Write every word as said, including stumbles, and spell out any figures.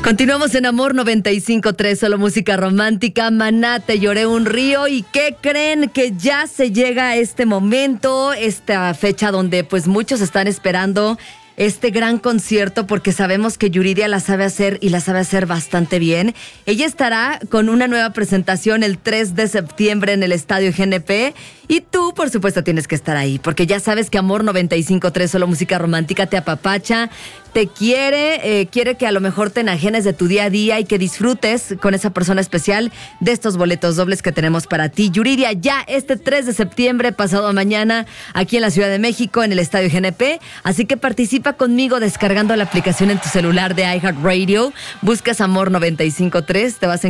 Continuamos en Amor noventa y cinco punto tres, solo música romántica. Maná, Te lloré un río. ¿Y qué creen? Que ya se llega a este momento, esta fecha donde pues muchos están esperando este gran concierto, porque sabemos que Yuridia la sabe hacer y la sabe hacer bastante bien. Ella estará con una nueva presentación el tres de septiembre en el Estadio G N P. Y tú, por supuesto, tienes que estar ahí, porque ya sabes que Amor noventa y cinco punto tres, solo música romántica, te apapacha, te quiere, eh, quiere que a lo mejor te enajenes de tu día a día y que disfrutes con esa persona especial de estos boletos dobles que tenemos para ti. Yuridia, ya este tres de septiembre, pasado mañana, aquí en la Ciudad de México, en el Estadio G N P. Así que participa conmigo descargando la aplicación en tu celular de iHeartRadio. Buscas Amor noventa y cinco punto tres, te vas a